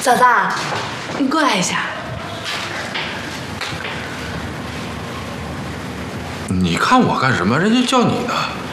嫂子，你过来一下。 你看我干什么？人家叫你的。